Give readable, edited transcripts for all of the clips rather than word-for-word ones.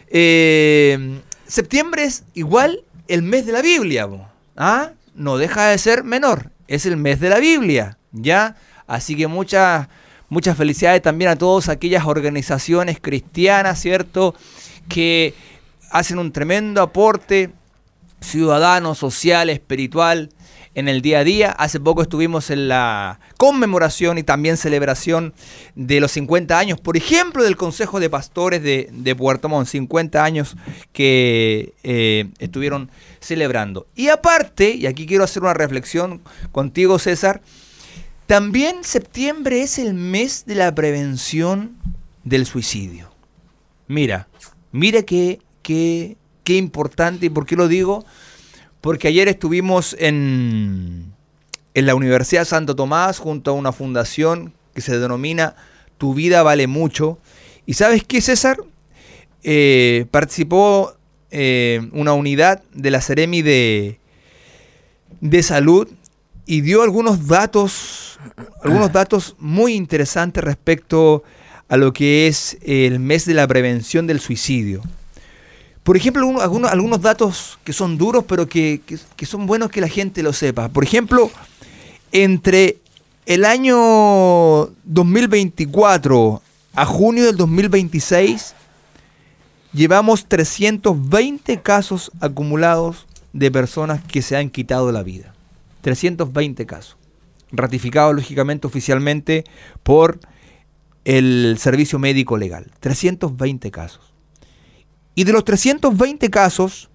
Septiembre es igual el mes de la Biblia, ¿ah? No deja de ser menor, es el mes de la Biblia, ¿ya? Así que muchas felicidades también a todas aquellas organizaciones cristianas, ¿cierto?, que hacen un tremendo aporte ciudadano, social, espiritual en el día a día. Hace poco estuvimos en la conmemoración y también celebración de los 50 años, por ejemplo, del Consejo de Pastores de Puerto Montt, 50 años que estuvieron celebrando. Y aparte, y aquí quiero hacer una reflexión contigo, César, también septiembre es el mes de la prevención del suicidio. Mira qué importante. ¿Y por qué lo digo? Porque ayer estuvimos en la Universidad Santo Tomás junto a una fundación que se denomina Tu Vida Vale Mucho. ¿Y sabes qué, César? Participó una unidad de la Seremi de Salud y dio algunos datos muy interesantes respecto a lo que es el mes de la prevención del suicidio. Por ejemplo, algunos datos que son duros, pero que son buenos que la gente lo sepa. Por ejemplo, entre el año 2024 a junio del 2026, llevamos 320 casos acumulados de personas que se han quitado la vida. 320 casos. Ratificados, lógicamente, oficialmente por el Servicio Médico Legal. 320 casos. Y de los 320 casos,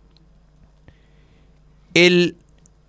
el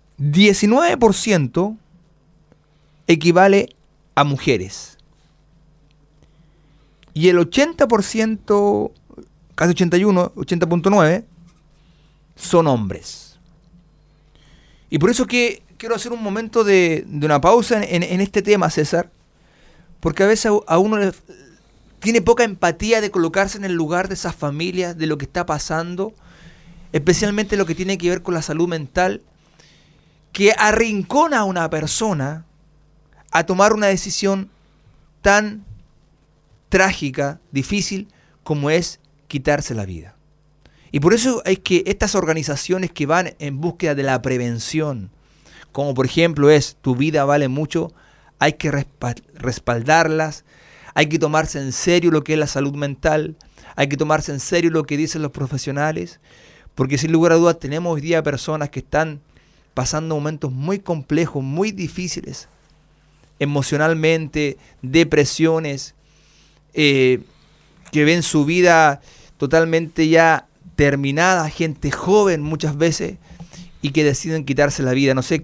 19% equivale a mujeres. Y el 80%, casi 81, 80.9, son hombres. Y por eso que quiero hacer un momento de una pausa en este tema, César, porque a veces a uno le tiene poca empatía de colocarse en el lugar de esas familias, de lo que está pasando, especialmente lo que tiene que ver con la salud mental, que arrincona a una persona a tomar una decisión tan trágica, difícil, como es quitarse la vida. Y por eso es que estas organizaciones que van en búsqueda de la prevención, como por ejemplo es Tu Vida Vale Mucho, hay que respaldarlas. Hay que tomarse en serio lo que es la salud mental, hay que tomarse en serio lo que dicen los profesionales, porque sin lugar a dudas tenemos hoy día personas que están pasando momentos muy complejos, muy difíciles, emocionalmente, depresiones, que ven su vida totalmente ya terminada, gente joven muchas veces, y que deciden quitarse la vida. No sé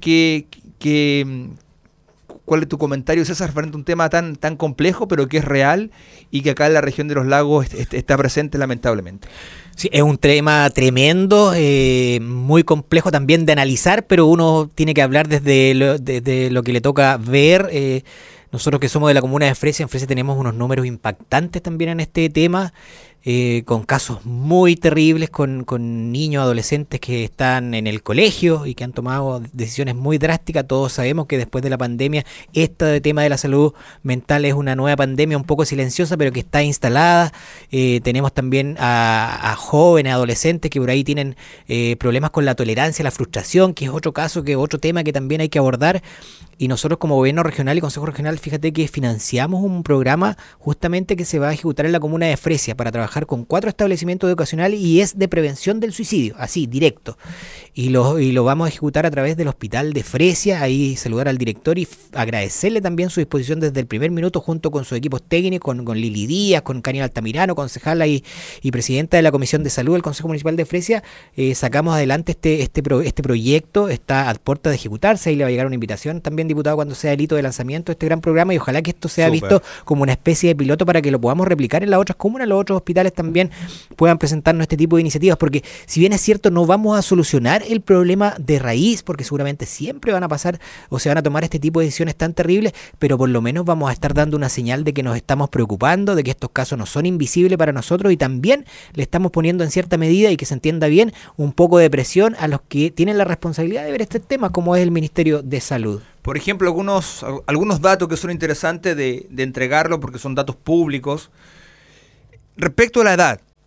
¿cuál es tu comentario, César, frente a un tema tan complejo, pero que es real y que acá en la región de los lagos está presente lamentablemente? Sí, es un tema tremendo, muy complejo también de analizar, pero uno tiene que hablar desde lo que le toca ver. Nosotros que somos de la comuna de Fresia, en Fresia tenemos unos números impactantes también en este tema, con casos muy terribles, con niños, adolescentes que están en el colegio y que han tomado decisiones muy drásticas. Todos sabemos que después de la pandemia, este tema de la salud mental es una nueva pandemia un poco silenciosa, pero que está instalada. Tenemos también a jóvenes, adolescentes que por ahí tienen problemas con la tolerancia, la frustración, que es otro caso, que es otro tema que también hay que abordar. Y nosotros como gobierno regional y consejo regional, fíjate que financiamos un programa justamente que se va a ejecutar en la comuna de Fresia para trabajar con 4 establecimientos educacionales y es de prevención del suicidio, así, directo. Y lo vamos a ejecutar a través del hospital de Fresia. Ahí saludar al director y agradecerle también su disposición desde el primer minuto junto con sus equipos técnicos, con Lili Díaz, con Cani Altamirano, concejala y presidenta de la Comisión de Salud del Consejo Municipal de Fresia. Sacamos adelante este proyecto, está a puerta de ejecutarse. Ahí le va a llegar una invitación también, diputado, cuando sea el hito de lanzamiento de este gran programa, y ojalá que esto sea visto como una especie de piloto para que lo podamos replicar en las otras comunas, los otros hospitales también puedan presentarnos este tipo de iniciativas, porque si bien es cierto no vamos a solucionar el problema de raíz, porque seguramente siempre van a pasar o se van a tomar este tipo de decisiones tan terribles, pero por lo menos vamos a estar dando una señal de que nos estamos preocupando, de que estos casos no son invisibles para nosotros, y también le estamos poniendo en cierta medida, y que se entienda bien, un poco de presión a los que tienen la responsabilidad de ver este tema, como es el Ministerio de Salud. Por ejemplo, algunos datos que son interesantes de entregarlo, porque son datos públicos. Respecto a la edad,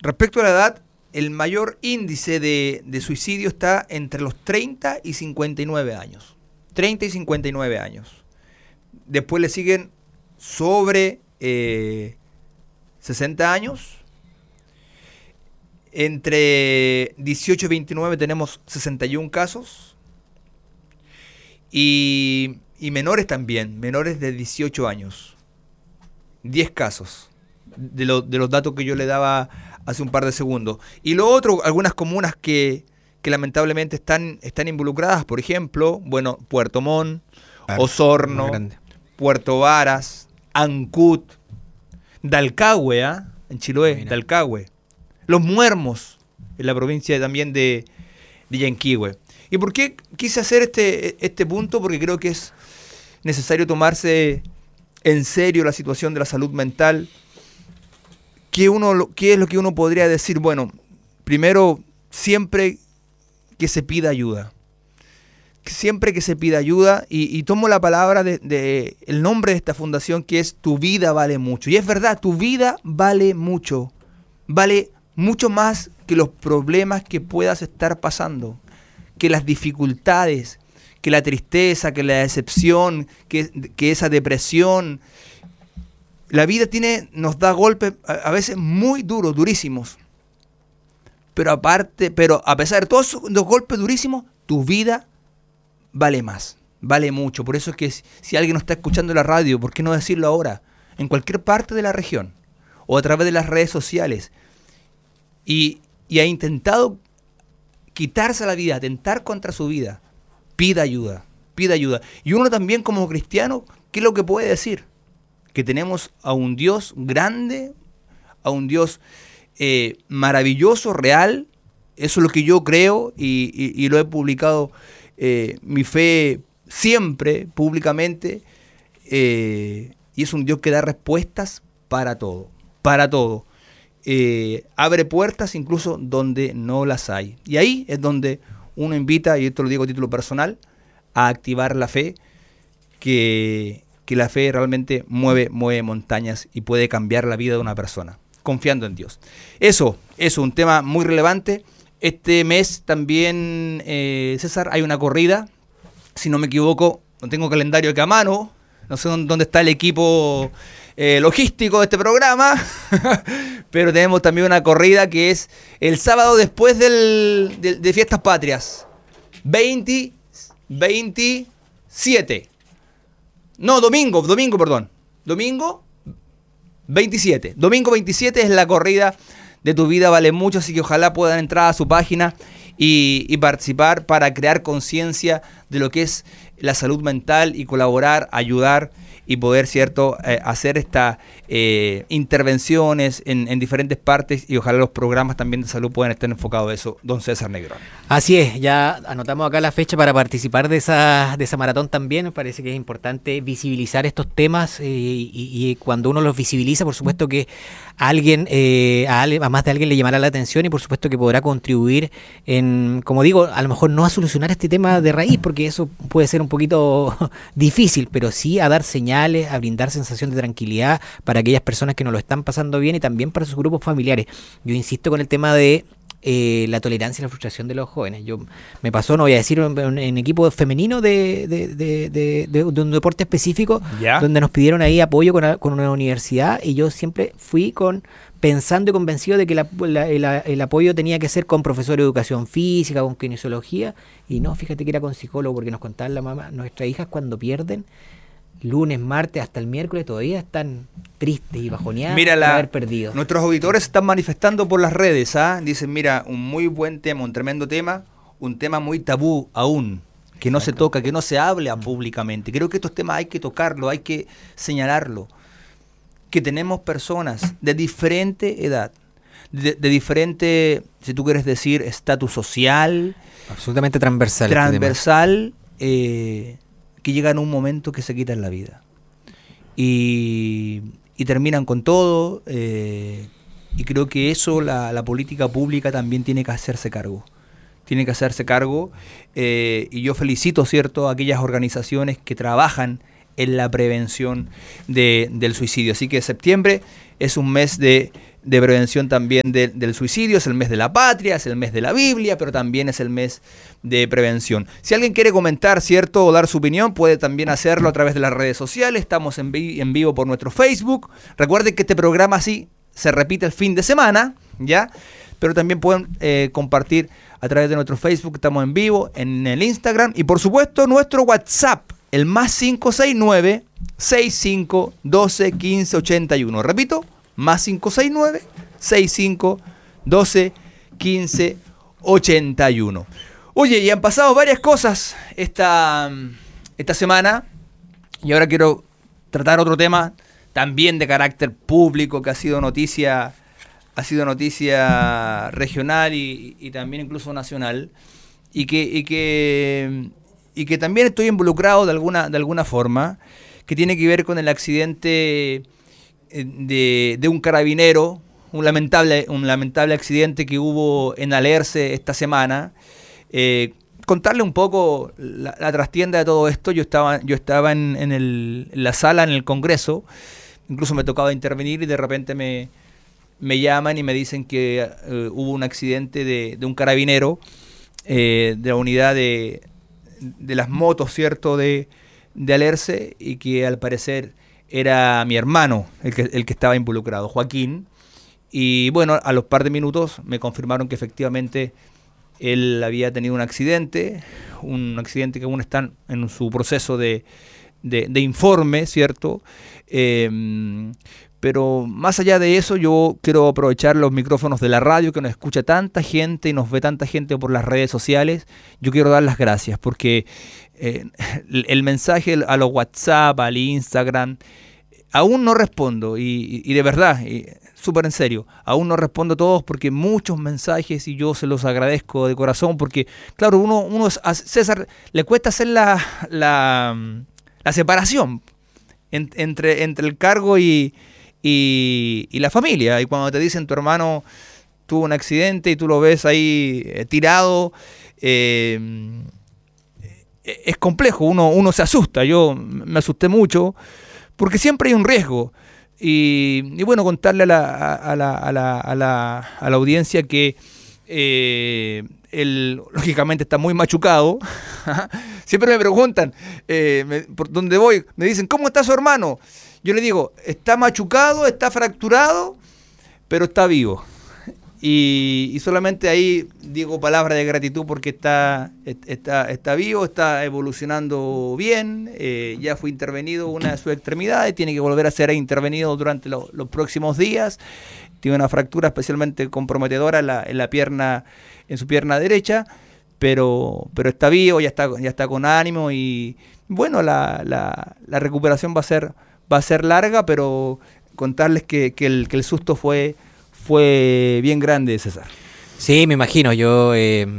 respecto a la edad, el mayor índice de suicidio está entre los 30 y 59 años. 30 y 59 años. Después le siguen sobre 60 años. Entre 18 y 29 tenemos 61 casos. Y menores también, menores de 18 años. 10 casos de los datos que yo le daba hace un par de segundos. Y lo otro, algunas comunas que lamentablemente están involucradas, por ejemplo, bueno, Puerto Montt, Osorno, Puerto Varas, Ancud, Dalcahue, en Chiloé, Dalcahue, Los Muermos, en la provincia también de Yanquihue. ¿Y por qué quise hacer este punto? Porque creo que es necesario en serio la situación de la salud mental. ¿Qué es lo que uno podría decir? Bueno, primero, siempre que se pida ayuda. Siempre que se pida ayuda, y tomo la palabra el nombre de esta fundación, que es Tu Vida Vale Mucho. Y es verdad, tu vida vale mucho. Vale mucho más que los problemas que puedas estar pasando, que las dificultades, que la tristeza, que la decepción, que esa depresión. La vida nos da golpes a veces muy duros, durísimos. Pero a pesar de todos los golpes durísimos, tu vida vale más, vale mucho. Por eso es que si alguien nos está escuchando en la radio, ¿por qué no decirlo ahora? En cualquier parte de la región o a través de las redes sociales, y ha intentado quitarse la vida, atentar contra su vida, pida ayuda, pida ayuda. Y uno también como cristiano, ¿qué es lo que puede decir? Que tenemos a un Dios grande, a un Dios maravilloso, real. Eso es lo que yo creo, y lo he publicado, mi fe siempre, públicamente, y es un Dios que da respuestas para todo, para todo. Abre puertas incluso donde no las hay. Y ahí es donde uno invita, y esto lo digo a título personal, a activar la fe, que la fe realmente mueve montañas y puede cambiar la vida de una persona, confiando en Dios. Eso es un tema muy relevante. Este mes también, César, hay una corrida, si no me equivoco, no tengo calendario aquí a mano, no sé dónde está el equipo logístico de este programa, pero tenemos también una corrida que es el sábado después de Fiestas Patrias, 27. No, domingo 27. Domingo 27 es la corrida de Tu Vida Vale Mucho, así que ojalá puedan entrar a su página y participar para crear conciencia de lo que es la salud mental y colaborar, ayudar y poder, ¿cierto?, hacer estas intervenciones en diferentes partes, y ojalá los programas también de salud puedan estar enfocados a eso, don César Negrón. Así es, ya anotamos acá la fecha para participar de esa maratón también. Me parece que es importante visibilizar estos temas, y cuando uno los visibiliza, por supuesto que a más de alguien le llamará la atención, y por supuesto que podrá contribuir en, como digo, a lo mejor no a solucionar este tema de raíz, porque eso puede ser un poquito difícil, pero sí a dar señales, a brindar sensación de tranquilidad para aquellas personas que no lo están pasando bien, y también para sus grupos familiares. Yo insisto con el tema de la tolerancia y la frustración de los jóvenes. Me pasó, no voy a decir, en equipo femenino de un deporte específico, ¿ya?, donde nos pidieron ahí apoyo con una universidad, y yo siempre fui pensando y convencido de que el apoyo tenía que ser con profesor de educación física, con kinesiología, y no, fíjate que era con psicólogo, porque nos contaban la mamá, nuestras hijas cuando pierden, lunes, martes, hasta el miércoles, todavía están tristes y bajoneadas por haber perdido. Nuestros auditores están manifestando por las redes, dicen, mira, un muy buen tema, un tremendo tema, un tema muy tabú aún, que no se toca, que no se habla públicamente. Creo que estos temas hay que tocarlo, hay que señalarlo, que tenemos personas de diferente edad, de diferente, si tú quieres decir, estatus social. Absolutamente transversal. Transversal, que llegan a un momento que se quitan la vida. Y terminan con todo, y creo que eso la política pública también tiene que hacerse cargo. Tiene que hacerse cargo, y yo felicito, ¿cierto?, a aquellas organizaciones que trabajan en la prevención del suicidio. Así que septiembre es un mes de de prevención también del suicidio. Es el mes de la patria, es el mes de la Biblia, pero también es el mes de prevención. Si alguien quiere comentar, ¿cierto?, o dar su opinión, puede también hacerlo a través de las redes sociales. Estamos en vivo por nuestro Facebook. Recuerden que este programa sí se repite el fin de semana, ¿ya? Pero también pueden compartir a través de nuestro Facebook. Estamos en vivo, en el Instagram y por supuesto nuestro WhatsApp, el más 569 65 12 15 81. Repito, más 569 65 12 15 81. Oye, y han pasado varias cosas esta semana y ahora quiero tratar otro tema también de carácter público que ha sido noticia regional y también incluso nacional y que también estoy involucrado de alguna forma, que tiene que ver con el accidente de un carabinero, un lamentable accidente que hubo en Alerce esta semana. Contarle un poco la trastienda de todo esto. Yo estaba en la sala en el Congreso, incluso me tocaba intervenir y de repente me llaman y me dicen que hubo un accidente de un carabinero de la unidad de las motos, ¿cierto?, de Alerce, y que al parecer era mi hermano el que estaba involucrado, Joaquín. Y bueno, a los par de minutos me confirmaron que efectivamente él había tenido un accidente que aún está en su proceso de informe, ¿cierto? Pero más allá de eso, yo quiero aprovechar los micrófonos de la radio, que nos escucha tanta gente y nos ve tanta gente por las redes sociales. Yo quiero dar las gracias porque el mensaje a los WhatsApp, al Instagram, aún no respondo y de verdad, súper en serio, aún no respondo a todos porque muchos mensajes y yo se los agradezco de corazón porque, claro, uno a César le cuesta hacer la separación entre el cargo y la familia. Y cuando te dicen tu hermano tuvo un accidente y tú lo ves ahí tirado, es complejo, uno se asusta. Yo me asusté mucho porque siempre hay un riesgo. Y bueno, contarle a la audiencia que él lógicamente está muy machucado. Siempre me preguntan por dónde voy, me dicen, ¿cómo está su hermano? Yo le digo, está machucado, está fracturado, pero está vivo. Y solamente ahí digo palabras de gratitud porque está vivo, está evolucionando bien, ya fue intervenido una de sus extremidades, tiene que volver a ser intervenido durante los próximos días. Tiene una fractura especialmente comprometedora en la pierna, en su pierna derecha, pero está vivo, ya está con ánimo y bueno, la recuperación va a ser larga, pero contarles que el susto fue bien grande, César. Sí, me imagino. Yo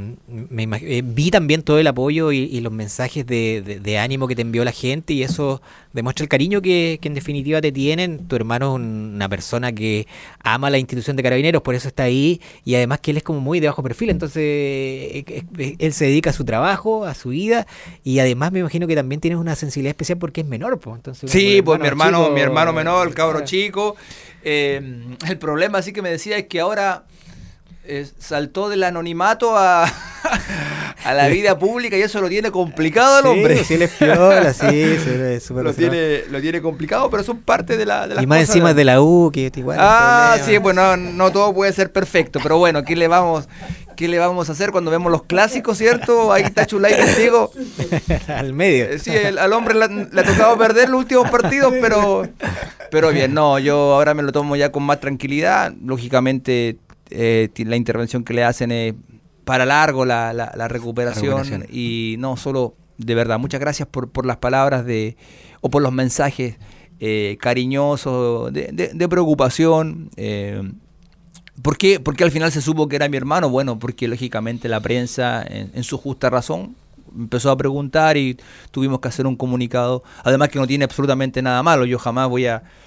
vi también todo el apoyo y los mensajes de ánimo que te envió la gente y eso demuestra el cariño que en definitiva te tienen. Tu hermano es una persona que ama la institución de Carabineros, por eso está ahí y además que él es como muy de bajo perfil, entonces él se dedica a su trabajo, a su vida y además me imagino que también tienes una sensibilidad especial porque es menor, pues. Entonces, sí, pues mi hermano menor, el cabro chico. El problema, así que me decía, es que ahora saltó del anonimato a la vida pública y eso lo tiene complicado al hombre. Sí, él es piola, sí, es súper lo tiene complicado, pero son parte de las y más cosas encima de la U, que igual. Sí, bueno, no todo puede ser perfecto, pero bueno, ¿qué le vamos a hacer cuando vemos los clásicos, cierto? Ahí está Chulay contigo. Al medio. Sí, al hombre le ha tocado perder los últimos partidos, pero bien, no, yo ahora me lo tomo ya con más tranquilidad. Lógicamente, la intervención que le hacen es para largo la recuperación y no solo, de verdad, muchas gracias por las palabras o por los mensajes cariñosos de preocupación. ¿Por qué? Porque al final se supo que era mi hermano. Bueno, porque lógicamente la prensa, en su justa razón, empezó a preguntar y tuvimos que hacer un comunicado. Además que no tiene absolutamente nada malo. Yo jamás voy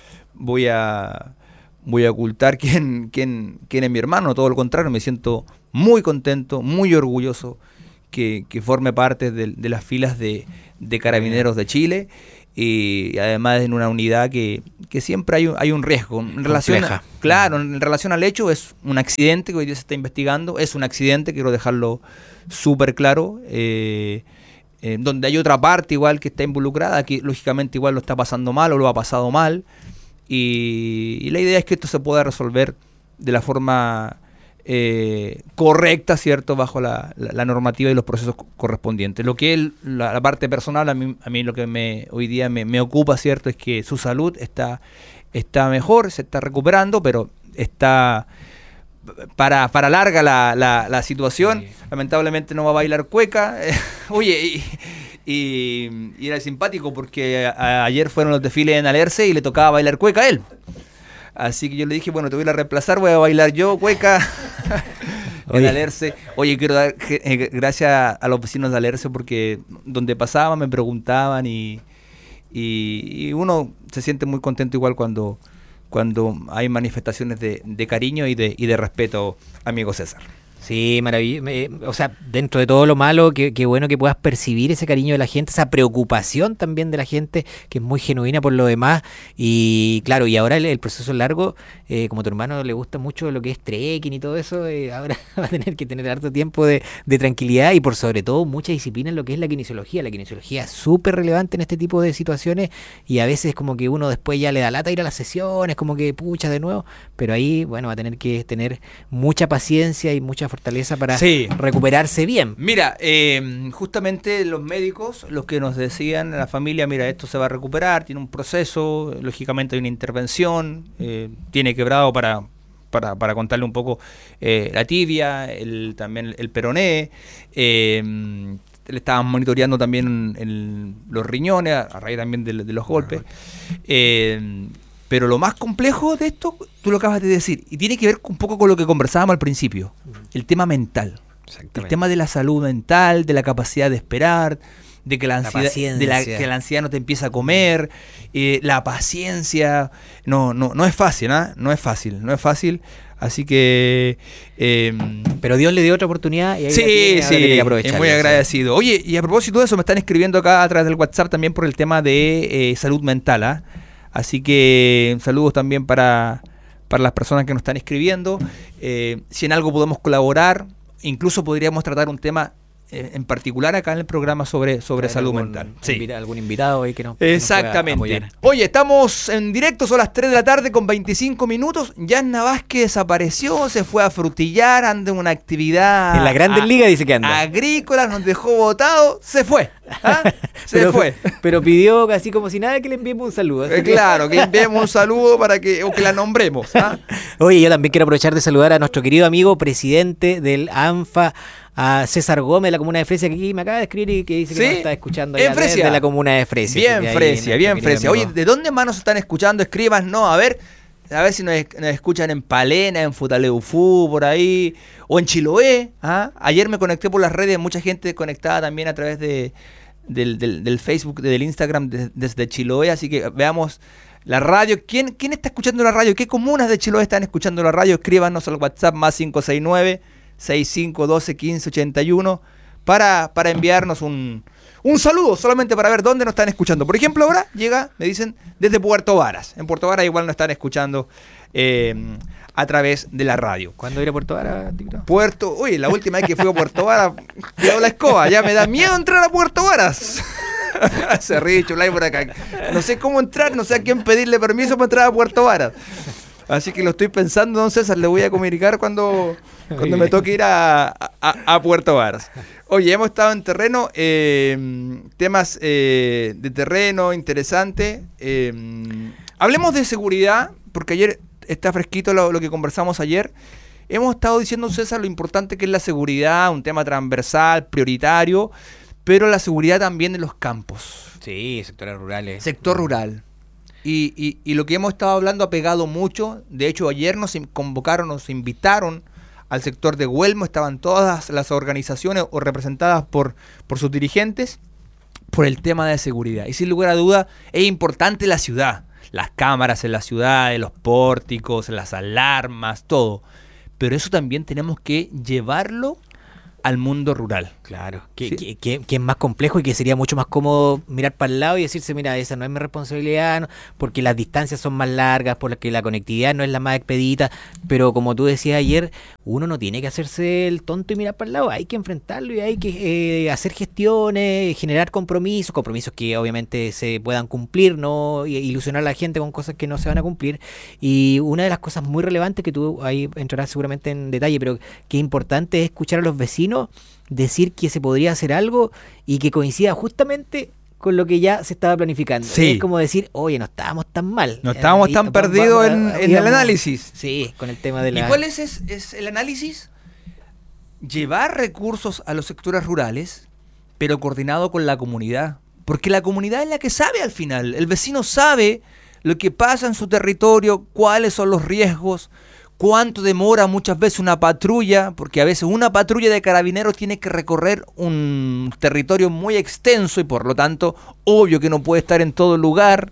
a ocultar quién es mi hermano. Todo lo contrario, me siento muy contento, muy orgulloso que forme parte de las filas de Carabineros de Chile. y además en una unidad que siempre hay un riesgo. En relación, claro, en relación al hecho, es un accidente que hoy día se está investigando, es un accidente, quiero dejarlo súper claro, donde hay otra parte igual que está involucrada, que lógicamente igual lo está pasando mal o lo ha pasado mal, y la idea es que esto se pueda resolver de la forma correcta, ¿cierto? Bajo la normativa y los procesos correspondientes. Lo que es la parte personal, a mí lo que hoy día me ocupa, ¿cierto? Es que su salud está mejor, se está recuperando, pero está para larga la situación. Sí. Lamentablemente no va a bailar cueca. Oye, y era simpático porque ayer fueron los desfiles en Alerce y le tocaba bailar cueca a él. Así que yo le dije, bueno, te voy a reemplazar, voy a bailar yo, cueca, en Alerce. Oye, quiero dar gracias a los vecinos de Alerce porque donde pasaban me preguntaban y uno se siente muy contento igual cuando hay manifestaciones de cariño y de respeto, amigo César. Sí, maravilloso. O sea, dentro de todo lo malo, qué bueno que puedas percibir ese cariño de la gente, esa preocupación también de la gente, que es muy genuina por lo demás. Y claro, y ahora el proceso es largo, como a tu hermano le gusta mucho lo que es trekking y todo eso, ahora va a tener que tener harto tiempo de tranquilidad y por sobre todo mucha disciplina en lo que es la kinesiología. La kinesiología es súper relevante en este tipo de situaciones y a veces como que uno después ya le da lata ir a las sesiones, como que pucha de nuevo, pero ahí, bueno, va a tener que tener mucha paciencia y mucha fortaleza para recuperarse bien. Mira, justamente los médicos, los que nos decían a la familia, mira, esto se va a recuperar, tiene un proceso, lógicamente hay una intervención, tiene quebrado para contarle un poco la tibia, también el peroné, le estaban monitoreando también los riñones a raíz también de los golpes. Pero lo más complejo de esto, tú lo acabas de decir, y tiene que ver un poco con lo que conversábamos al principio, el tema mental, el tema de la salud mental, de la capacidad de esperar, de que la ansiedad, que la ansiedad no te empieza a comer, la paciencia, no es fácil, ¿eh? No es fácil, así que... pero Dios le dio otra oportunidad y ahí tiene que aprovechar. Es muy agradecido. Oye, y a propósito de eso, me están escribiendo acá a través del WhatsApp también por el tema de salud mental, ¿ah? Así que saludos también para las personas que nos están escribiendo. Si en algo podemos colaborar, incluso podríamos tratar un tema en particular acá en el programa sobre salud mental. Algún invitado ahí que nos exactamente. Pueda apoyar. Oye, estamos en directo, son las 3 de la tarde con 25 minutos. Yanna Vázquez desapareció, se fue a frutillar, anda en una actividad... En la Grandes Ligas dice que anda. Agrícola, nos dejó botado, se fue. ¿Ah? Fue. Pero pidió así como si nada que le enviemos un saludo. Claro, que enviemos un saludo o que la nombremos. ¿Ah? Oye, yo también quiero aprovechar de saludar a nuestro querido amigo, presidente del ANFA, a César Gómez de la comuna de Fresia, que aquí me acaba de escribir y que dice que nos está escuchando allá de la comuna de Fresia. Bien Fresia. Oye, ¿de dónde más nos están escuchando? Escríbanos, a ver si nos escuchan en Palena, en Futaleufú, por ahí, o en Chiloé. ¿Ah? Ayer me conecté por las redes, mucha gente conectada también a través del Facebook, del Instagram desde Chiloé, así que veamos la radio. ¿Quién está escuchando la radio? ¿Qué comunas de Chiloé están escuchando la radio? Escríbanos al WhatsApp más 569-6512-1581 para enviarnos un saludo, solamente para ver dónde nos están escuchando. Por ejemplo, ahora me dicen, desde Puerto Varas. En Puerto Varas igual nos están escuchando a través de la radio. ¿Cuándo ir a Puerto Varas, Tito? Oye, la última vez que fui a Puerto Varas, quedó la escoba, ya me da miedo entrar a Puerto Varas. Se ríe Chulay por acá. No sé cómo entrar, no sé a quién pedirle permiso para entrar a Puerto Varas. Así que lo estoy pensando, don César, le voy a comunicar cuando me toque ir a Puerto Varas. Oye, hemos estado en terreno, temas de terreno interesante. Hablemos de seguridad, porque ayer está fresquito lo que conversamos ayer. Hemos estado diciendo, César, lo importante que es la seguridad, un tema transversal, prioritario, pero la seguridad también de los campos. Sí, sectores rurales. Sector rural. Y lo que hemos estado hablando ha pegado mucho. De hecho, ayer nos invitaron al sector de Huelmo. Estaban todas las organizaciones o representadas por sus dirigentes por el tema de seguridad. Y sin lugar a duda, es importante la ciudad. Las cámaras en la ciudad, los pórticos, las alarmas, todo. Pero eso también tenemos que llevarlo al mundo rural. Claro, Sí. que es más complejo y que sería mucho más cómodo mirar para el lado y decirse, mira, esa no es mi responsabilidad, porque las distancias son más largas, porque la conectividad no es la más expedita, pero como tú decías ayer, uno no tiene que hacerse el tonto y mirar para el lado, hay que enfrentarlo y hay que hacer gestiones, generar compromisos que obviamente se puedan cumplir, no ilusionar a la gente con cosas que no se van a cumplir. Y una de las cosas muy relevantes que tú ahí entrarás seguramente en detalle, pero que es importante es escuchar a los vecinos decir que se podría hacer algo y que coincida justamente con lo que ya se estaba planificando. Sí. Es como decir, oye, no estábamos tan mal. No estábamos tan perdidos en el íbamos- análisis. Sí, con el tema de la... ¿Y cuál es el análisis? Llevar recursos a los sectores rurales, pero coordinado con la comunidad. Porque la comunidad es la que sabe al final. El vecino sabe lo que pasa en su territorio, cuáles son los riesgos, cuánto demora muchas veces una patrulla, porque a veces una patrulla de carabineros tiene que recorrer un territorio muy extenso y por lo tanto, obvio que no puede estar en todo lugar.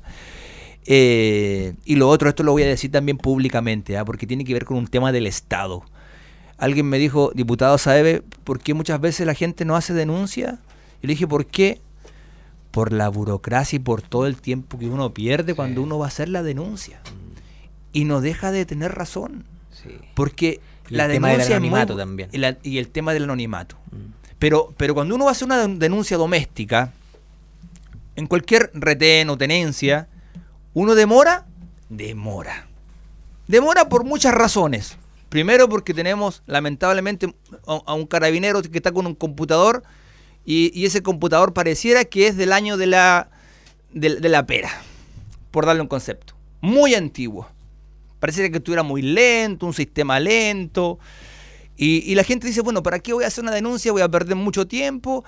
Y lo otro, esto lo voy a decir también públicamente, porque tiene que ver con un tema del Estado. Alguien me dijo, diputado, ¿sabe por qué muchas veces la gente no hace denuncia? Y le dije, ¿por qué? Por la burocracia y por todo el tiempo que uno pierde cuando uno va a hacer la denuncia. Y no deja de tener razón. Sí. Porque Y la el tema del denuncia es muy anonimato también. y el tema del anonimato. Pero cuando uno va a hacer una denuncia doméstica, en cualquier retén o tenencia, uno demora. Demora por muchas razones. Primero porque tenemos lamentablemente a un carabinero que está con un computador y ese computador pareciera que es del año de la pera, por darle un concepto. Muy antiguo. Pareciera que estuviera muy lento, un sistema lento. Y la gente dice, bueno, ¿para qué voy a hacer una denuncia? Voy a perder mucho tiempo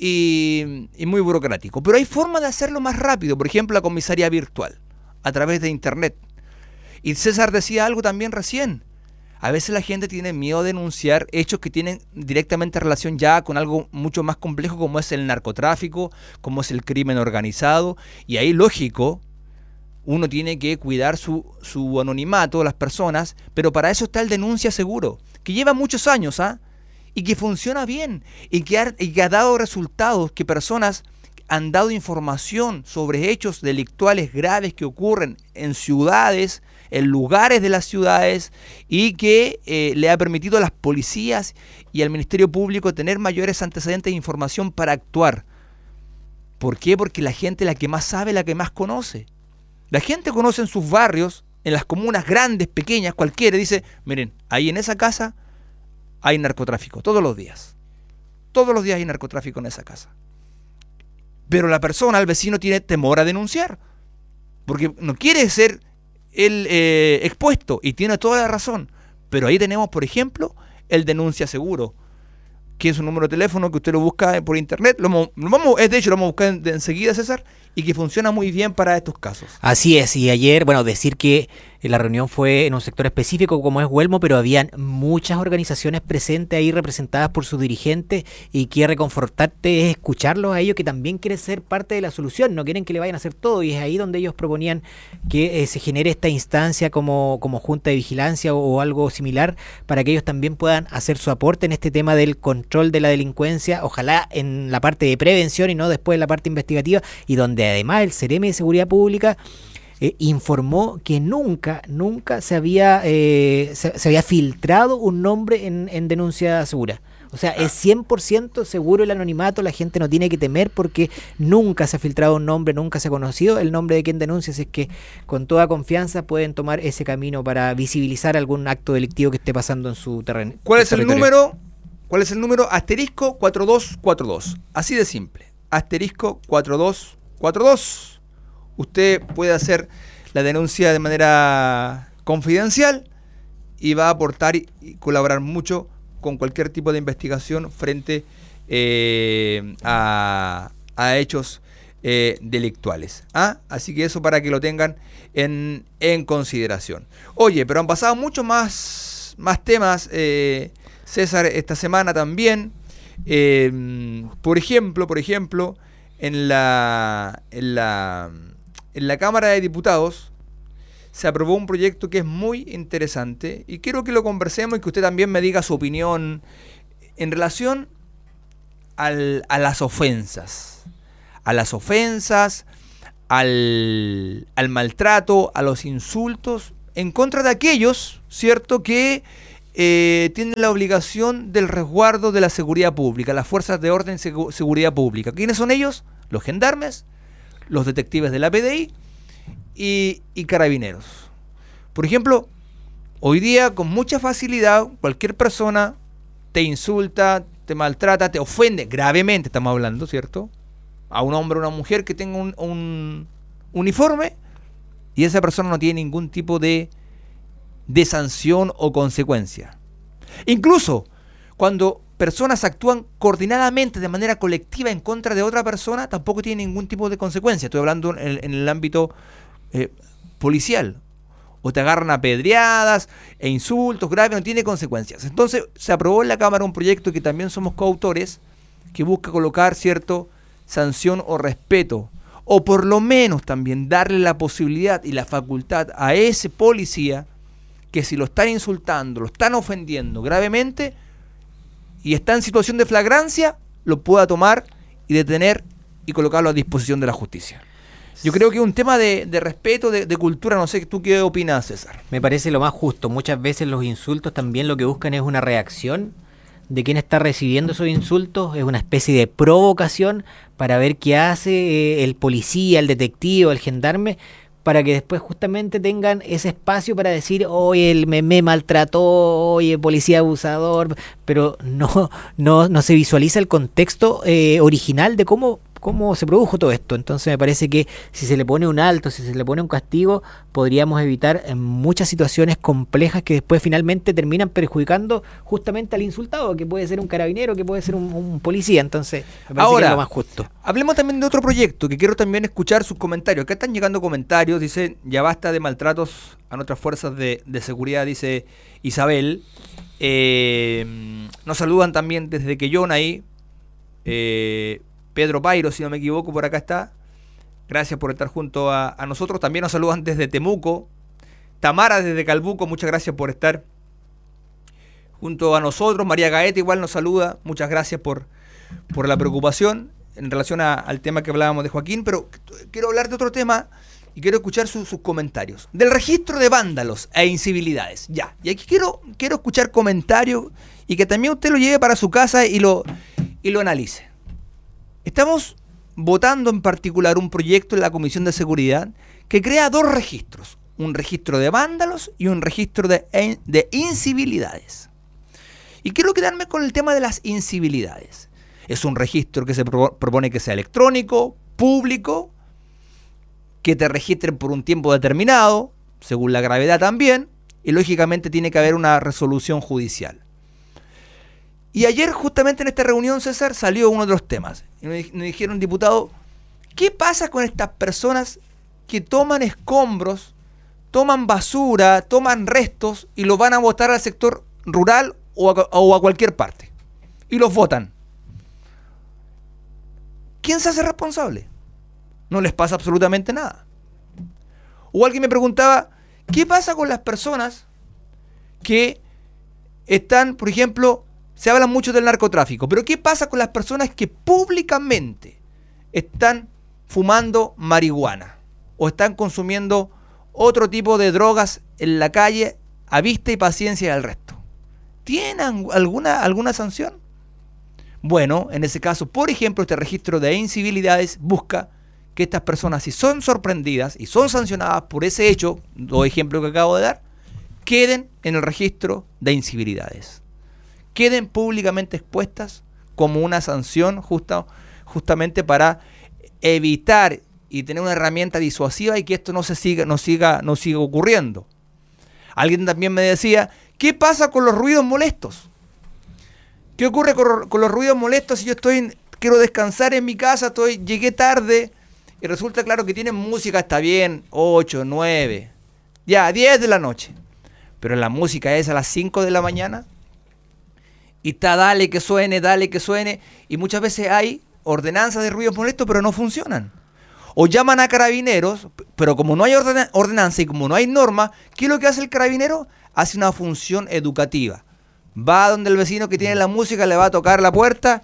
y muy burocrático. Pero hay forma de hacerlo más rápido. Por ejemplo, la comisaría virtual, a través de internet. Y César decía algo también recién. A veces la gente tiene miedo de denunciar hechos que tienen directamente relación ya con algo mucho más complejo como es el narcotráfico, como es el crimen organizado. Y ahí, lógico, uno tiene que cuidar su anonimato de las personas, pero para eso está el denuncia seguro, que lleva muchos años, y que funciona bien, y que ha dado resultados, que personas han dado información sobre hechos delictuales graves que ocurren en ciudades, en lugares de las ciudades, y que le ha permitido a las policías y al Ministerio Público tener mayores antecedentes de información para actuar. ¿Por qué? Porque la gente es la que más sabe, la que más conoce. La gente conoce en sus barrios, en las comunas grandes, pequeñas, cualquiera, dice, miren, ahí en esa casa hay narcotráfico, todos los días. Todos los días hay narcotráfico en esa casa. Pero la persona, el vecino, tiene temor a denunciar, porque no quiere ser el expuesto, y tiene toda la razón. Pero ahí tenemos, por ejemplo, el denuncia seguro, que es un número de teléfono que usted lo busca por internet. De hecho, lo vamos a buscar enseguida, César, y que funciona muy bien para estos casos. Así es, y ayer, bueno, decir que la reunión fue en un sector específico como es Huelmo, pero habían muchas organizaciones presentes ahí representadas por sus dirigentes, y que reconfortarte es escucharlos a ellos, que también quieren ser parte de la solución, no quieren que le vayan a hacer todo, y es ahí donde ellos proponían que se genere esta instancia como junta de vigilancia o algo similar, para que ellos también puedan hacer su aporte en este tema del control de la delincuencia, ojalá en la parte de prevención y no después en la parte investigativa, y donde además el Ceremi de Seguridad Pública informó que nunca se había filtrado un nombre en denuncia segura. O sea, es 100% seguro el anonimato, la gente no tiene que temer porque nunca se ha filtrado un nombre, nunca se ha conocido el nombre de quien denuncia, así es que con toda confianza pueden tomar ese camino para visibilizar algún acto delictivo que esté pasando en su terreno. ¿Cuál es el número? ¿Cuál es el número? Asterisco 4242. Así de simple. Asterisco 4242. Usted puede hacer la denuncia de manera confidencial y va a aportar y colaborar mucho con cualquier tipo de investigación frente a hechos delictuales. Así que eso para que lo tengan en consideración. Oye, pero han pasado muchos más temas, César, esta semana también. Por ejemplo, en la Cámara de Diputados se aprobó un proyecto que es muy interesante y quiero que lo conversemos y que usted también me diga su opinión en relación a las ofensas. A las ofensas, al maltrato, a los insultos, en contra de aquellos, ¿cierto?, que tienen la obligación del resguardo de la seguridad pública, las fuerzas de orden y seguridad pública. ¿Quiénes son ellos? Los gendarmes, los detectives de la PDI y carabineros. Por ejemplo, hoy día con mucha facilidad cualquier persona te insulta, te maltrata, te ofende gravemente, estamos hablando, ¿cierto?, a un hombre o una mujer que tenga un uniforme, y esa persona no tiene ningún tipo de sanción o consecuencia. Incluso cuando personas actúan coordinadamente de manera colectiva en contra de otra persona, tampoco tiene ningún tipo de consecuencia. Estoy hablando en el ámbito policial. O te agarran a pedreadas e insultos graves, no tiene consecuencias. Entonces se aprobó en la Cámara un proyecto que también somos coautores, que busca colocar cierto sanción o respeto, o por lo menos también darle la posibilidad y la facultad a ese policía que si lo están insultando, lo están ofendiendo gravemente y está en situación de flagrancia, lo pueda tomar y detener y colocarlo a disposición de la justicia. Yo creo que es un tema de respeto, de cultura. No sé, ¿tú qué opinas, César? Me parece lo más justo. Muchas veces los insultos también lo que buscan es una reacción de quien está recibiendo esos insultos, es una especie de provocación para ver qué hace el policía, el detective, el gendarme, para que después justamente tengan ese espacio para decir, oye, él me maltrató, oye, policía abusador, pero no se visualiza el contexto original de cómo se produjo todo esto. Entonces me parece que si se le pone un alto, si se le pone un castigo, podríamos evitar muchas situaciones complejas que después finalmente terminan perjudicando justamente al insultado, que puede ser un carabinero, que puede ser un policía. Entonces me parece que es lo más justo. Hablemos también de otro proyecto, que quiero también escuchar sus comentarios. Acá están llegando comentarios, dice, ya basta de maltratos a nuestras fuerzas de seguridad, dice Isabel. Nos saludan también desde Quellón ahí. Pedro Pairo, si no me equivoco, por acá está. Gracias por estar junto a nosotros. También nos saludan desde Temuco. Tamara desde Calbuco, muchas gracias por estar junto a nosotros. María Gaeta igual nos saluda. Muchas gracias por la preocupación en relación al tema que hablábamos de Joaquín. Pero quiero hablar de otro tema y quiero escuchar sus comentarios. Del registro de vándalos e incivilidades. Ya. Y aquí quiero escuchar comentarios y que también usted lo lleve para su casa y lo analice. Estamos votando en particular un proyecto en la Comisión de Seguridad que crea dos registros, un registro de vándalos y un registro de incivilidades. Y quiero quedarme con el tema de las incivilidades. Es un registro que se propone que sea electrónico, público, que te registren por un tiempo determinado, según la gravedad también, y lógicamente tiene que haber una resolución judicial. Y ayer justamente en esta reunión, César, salió uno de los temas. Y me dijeron, diputado, ¿qué pasa con estas personas que toman escombros, toman basura, toman restos y los van a botar al sector rural o a cualquier parte? Y los botan. ¿Quién se hace responsable? No les pasa absolutamente nada. O alguien me preguntaba, ¿qué pasa con las personas que están, por ejemplo, se habla mucho del narcotráfico, pero ¿qué pasa con las personas que públicamente están fumando marihuana o están consumiendo otro tipo de drogas en la calle a vista y paciencia del resto? ¿Tienen alguna sanción? Bueno, en ese caso, por ejemplo, este registro de incivilidades busca que estas personas, si son sorprendidas y son sancionadas por ese hecho, los ejemplos que acabo de dar, queden en el registro de incivilidades. Queden públicamente expuestas como una sanción justamente para evitar y tener una herramienta disuasiva y que esto no siga ocurriendo. Alguien también me decía, ¿qué pasa con los ruidos molestos? ¿Qué ocurre con los ruidos molestos si yo quiero descansar en mi casa, llegué tarde y resulta claro que tienen música, está bien, 8, 9, ya 10 de la noche, pero la música es a las 5 de la mañana? Y está dale que suene, y muchas veces hay ordenanzas de ruidos molestos, pero no funcionan. O llaman a carabineros, pero como no hay ordenanza y como no hay norma, ¿qué es lo que hace el carabinero? Hace una función educativa. Va donde el vecino que tiene la música, le va a tocar la puerta,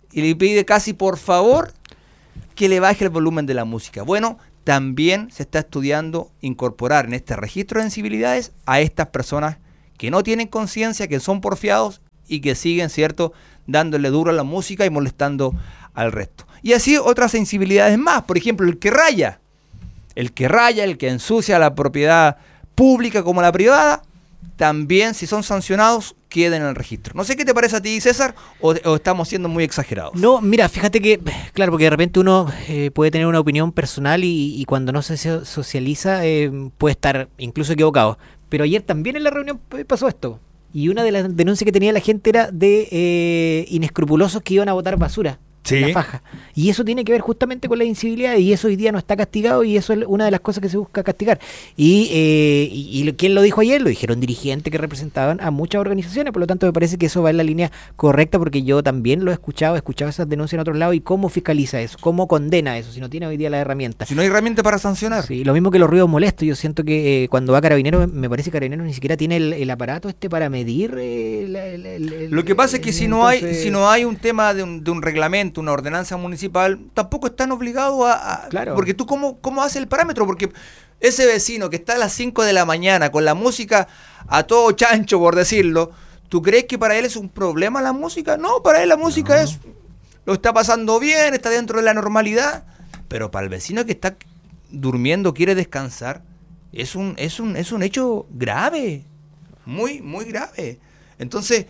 y le pide casi por favor que le baje el volumen de la música. Bueno, también se está estudiando incorporar en este registro de sensibilidades a estas personas que no tienen conciencia, que son porfiados y que siguen, ¿cierto?, dándole duro a la música y molestando al resto. Y así otras sensibilidades más. Por ejemplo, el que raya, el que ensucia la propiedad pública como la privada, también, si son sancionados, queden en el registro. No sé qué te parece a ti, César, o estamos siendo muy exagerados. No, mira, fíjate que, claro, porque de repente uno puede tener una opinión personal y cuando no se socializa puede estar incluso equivocado. Pero ayer también en la reunión pasó esto. Y una de las denuncias que tenía la gente era de inescrupulosos que iban a botar basura. Sí. En la faja. Y eso tiene que ver justamente con la incivilidad, y eso hoy día no está castigado, y eso es una de las cosas que se busca castigar. Y ¿quién lo dijo ayer? Lo dijeron dirigentes que representaban a muchas organizaciones, por lo tanto me parece que eso va en la línea correcta, porque yo también lo he escuchado esas denuncias en otros lados, y cómo fiscaliza eso, cómo condena eso, si no tiene hoy día la herramienta. Si no hay herramienta para sancionar. Sí, lo mismo que los ruidos molestos. Yo siento que cuando va Carabineros, me parece que Carabineros ni siquiera tiene el aparato para medir lo que pasa es que si no hay un tema de un reglamento, una ordenanza municipal, tampoco están obligados a claro. Porque tú ¿cómo haces el parámetro? Porque ese vecino que está a las 5 de la mañana con la música a todo chancho, por decirlo, ¿tú crees que para él es un problema la música? No, para él la música lo está pasando bien, está dentro de la normalidad, pero para el vecino que está durmiendo, quiere descansar, es un hecho grave, muy, muy grave. Entonces,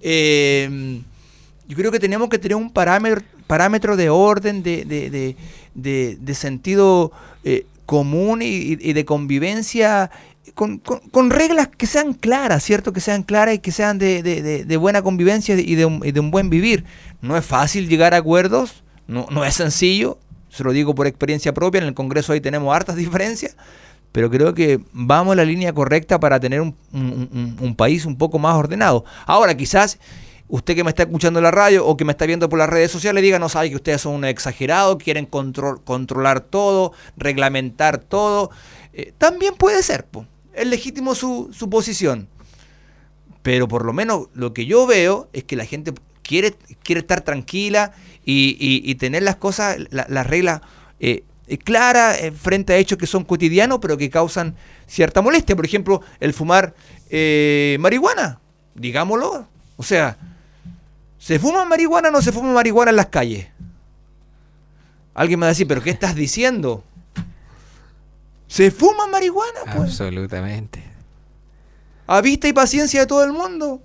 yo creo que tenemos que tener un parámetro de orden, de sentido común y de convivencia con reglas que sean claras, ¿cierto? Que sean claras y que sean de buena convivencia y de un buen vivir. No es fácil llegar a acuerdos, no es sencillo, se lo digo por experiencia propia, en el Congreso ahí tenemos hartas diferencias, pero creo que vamos en la línea correcta para tener un país un poco más ordenado. Ahora, quizás usted que me está escuchando en la radio o que me está viendo por las redes sociales diga, no, sabe que ustedes son unos exagerados, quieren controlar todo, reglamentar todo. También puede ser, es legítimo su posición. Pero por lo menos lo que yo veo es que la gente quiere estar tranquila y tener las cosas, las reglas claras frente a hechos que son cotidianos, pero que causan cierta molestia. Por ejemplo, el fumar marihuana, digámoslo. O sea, ¿se fuma marihuana o no se fuma marihuana en las calles? Alguien me va a decir, ¿pero qué estás diciendo? ¿Se fuma marihuana? Pues. Absolutamente. A vista y paciencia de todo el mundo.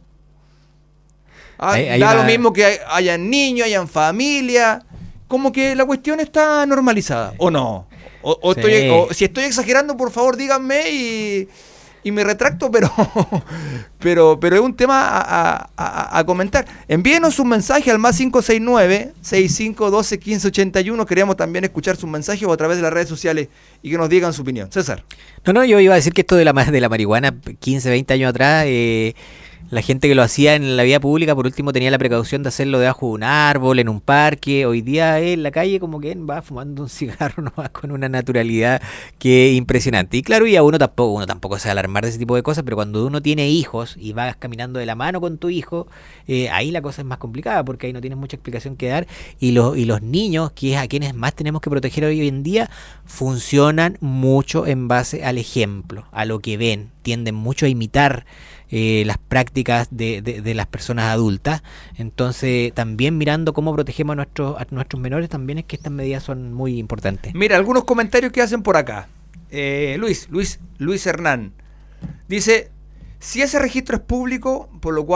Da lo mismo que hayan niños, hayan familia. Como que la cuestión está normalizada, ¿o no? Sí. Si estoy exagerando, por favor, díganme y me retracto, pero es un tema a comentar. Envíenos un mensaje al más 569-6512-1581. Queremos también escuchar sus mensajes o a través de las redes sociales y que nos digan su opinión. César. No, yo iba a decir que esto de la marihuana, 15, 20 años atrás, la gente que lo hacía en la vía pública, por último, tenía la precaución de hacerlo debajo de un árbol, en un parque. Hoy día en la calle como que va fumando un cigarro nomás con una naturalidad que es impresionante. Y claro, uno tampoco se va a alarmar de ese tipo de cosas, pero cuando uno tiene hijos y vas caminando de la mano con tu hijo, ahí la cosa es más complicada, porque ahí no tienes mucha explicación que dar. Y los niños, que es a quienes más tenemos que proteger hoy en día, funcionan mucho en base al ejemplo, a lo que ven. Tienden mucho a imitar las prácticas de las personas adultas. Entonces, también mirando cómo protegemos a nuestros menores, también es que estas medidas son muy importantes. Mira, algunos comentarios que hacen por acá. Luis Hernán dice, si ese registro es público,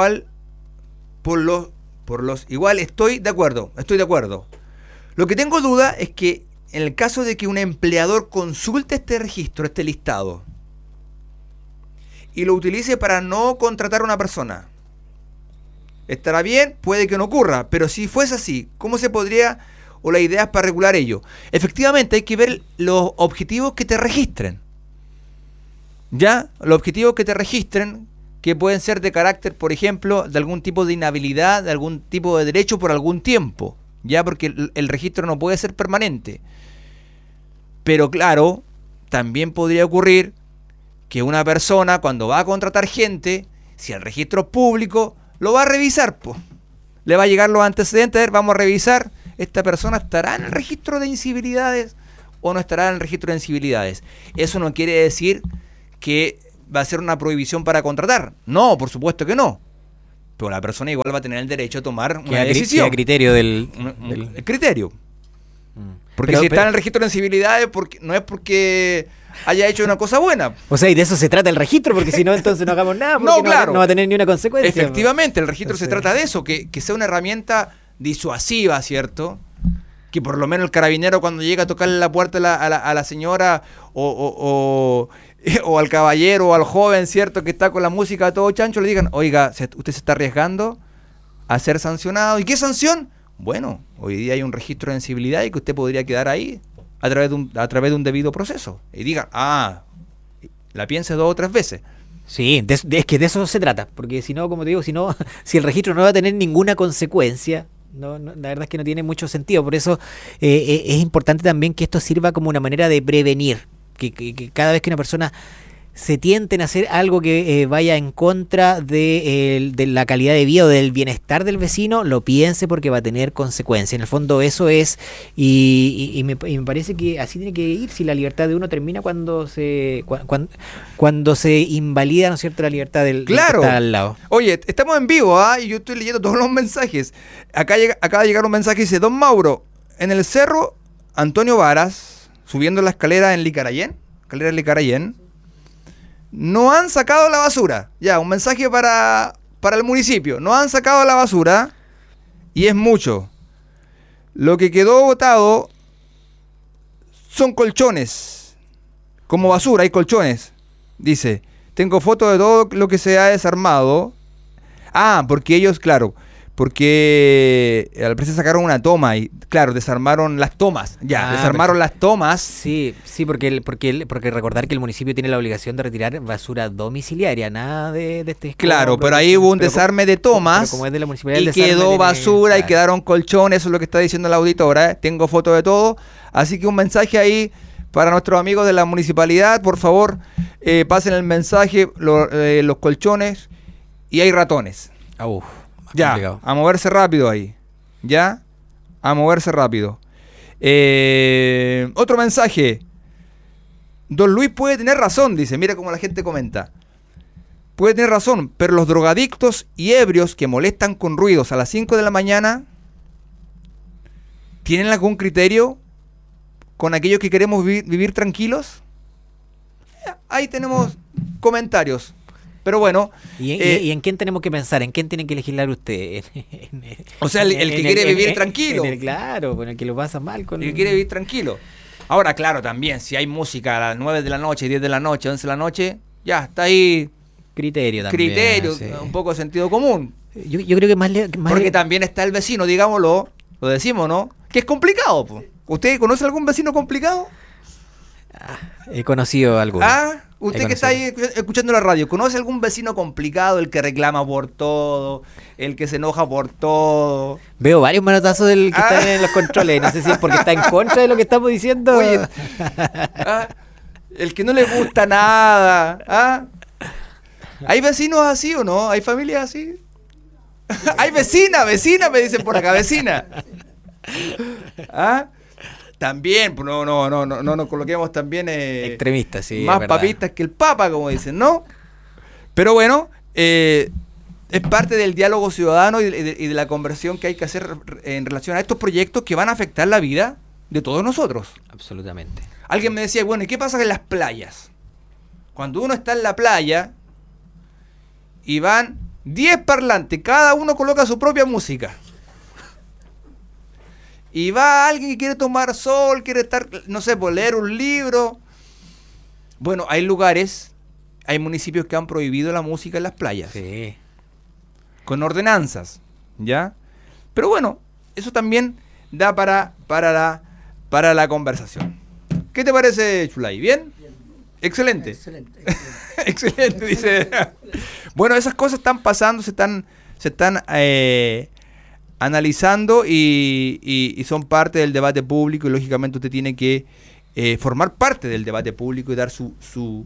igual estoy de acuerdo. Lo que tengo duda es que en el caso de que un empleador consulte este registro, este listado, y lo utilice para no contratar a una persona, ¿estará bien? Puede que no ocurra, pero si fuese así, ¿cómo se podría, o la idea es para regular ello? Efectivamente, hay que ver los objetivos que te registren. ¿Ya? Los objetivos que te registren, que pueden ser de carácter, por ejemplo, de algún tipo de inhabilidad, de algún tipo de derecho por algún tiempo, ¿ya? Porque el registro no puede ser permanente. Pero claro, también podría ocurrir que una persona, cuando va a contratar gente, si el registro es público, lo va a revisar, le va a llegar los antecedentes, a ver, vamos a revisar, ¿esta persona estará en el registro de incivilidades o no estará en el registro de incivilidades? Eso no quiere decir que va a ser una prohibición para contratar. No, por supuesto que no. Pero la persona igual va a tener el derecho a tomar una decisión. A criterio del... El criterio. Porque si está en el registro de incivilidades, no es porque haya hecho una cosa buena. O sea, y de eso se trata el registro, porque si no, entonces no hagamos nada, porque no, claro. No va a tener ni una consecuencia. Efectivamente, el registro se trata de eso, que sea una herramienta disuasiva, ¿cierto? Que por lo menos el carabinero cuando llega a tocarle la puerta a la señora o al caballero o al joven, ¿cierto? Que está con la música a todo chancho, le digan, oiga, usted se está arriesgando a ser sancionado. ¿Y qué sanción? Bueno, hoy día hay un registro de incivilidad y que usted podría quedar ahí a través de un debido proceso. Y digan, la piense 2 o 3 veces. Sí, es que de eso se trata, porque si no, como te digo, si el registro no va a tener ninguna consecuencia, no, la verdad es que no tiene mucho sentido. Por eso es importante también que esto sirva como una manera de prevenir, que cada vez que una persona se tienten a hacer algo que vaya en contra de la calidad de vida o del bienestar del vecino, lo piense porque va a tener consecuencias. En el fondo eso es, y me parece que así tiene que ir, si la libertad de uno termina cuando se invalida, ¿no es cierto?, la libertad del que está al lado. Oye, estamos en vivo, y yo estoy leyendo todos los mensajes. Acaba de llegar un mensaje que dice, Don Mauro, en el cerro Antonio Varas, subiendo la escalera en Licarayén, no han sacado la basura. Ya, un mensaje para el municipio. No han sacado la basura y es mucho. Lo que quedó botado son colchones. Como basura hay colchones. Dice, tengo fotos de todo lo que se ha desarmado. Porque ellos, claro, porque al parecer sacaron una toma y, claro, desarmaron las tomas. Desarmaron las tomas. Sí, porque recordar que el municipio tiene la obligación de retirar basura domiciliaria, nada de este. Claro, pero ahí hubo un desarme de tomas. Como es de la municipalidad, y quedó basura y quedaron colchones, eso es lo que está diciendo la auditora. Tengo fotos de todo. Así que un mensaje ahí para nuestros amigos de la municipalidad, por favor, pasen el mensaje, los colchones, y hay ratones. Ya, complicado. A moverse rápido ahí. Ya, a moverse rápido. Otro mensaje. Don Luis puede tener razón, dice. Mira cómo la gente comenta. Puede tener razón, pero los drogadictos y ebrios que molestan con ruidos a las 5 de la mañana, ¿tienen algún criterio con aquellos que queremos vivir tranquilos? Ahí tenemos comentarios. Pero bueno. ¿Y en quién tenemos que pensar? ¿En quién tienen que legislar ustedes? O sea, el que quiere vivir tranquilo. Claro, con el que lo pasa mal. El que quiere vivir tranquilo. Ahora, claro, también, si hay música a las 9 de la noche, 10 de la noche, 11 de la noche, ya, está ahí. Criterio también. Criterio, sí. Un poco de sentido común. Yo creo que más porque también está el vecino, digámoslo, lo decimos, ¿no? Que es complicado, po. ¿Usted conoce algún vecino complicado? He conocido algunos. Usted que está ahí escuchando la radio, ¿conoce algún vecino complicado, el que reclama por todo, el que se enoja por todo? Veo varios manotazos del que está en los controles. No sé si es porque está en contra de lo que estamos diciendo. Oye, el que no le gusta nada. ¿Hay vecinos así o no? ¿Hay familias así? Hay vecina, me dicen por acá, vecina. También, no nos coloquemos también extremistas, sí, más papistas que el Papa, como dicen, ¿no? Pero bueno, es parte del diálogo ciudadano y de la conversión que hay que hacer en relación a estos proyectos que van a afectar la vida de todos nosotros. Absolutamente. Alguien me decía, bueno, ¿y qué pasa en las playas? Cuando uno está en la playa y van 10 parlantes, cada uno coloca su propia música. Y va alguien que quiere tomar sol, quiere estar, no sé, por leer un libro. Bueno, hay lugares, hay municipios que han prohibido la música en las playas. Sí. Con ordenanzas, ¿ya? Pero bueno, eso también da para la conversación. ¿Qué te parece, Chulay? ¿Bien? Excelente. Excelente, dice. Bueno, esas cosas están pasando, se están analizando y son parte del debate público, y lógicamente usted tiene que formar parte del debate público y dar su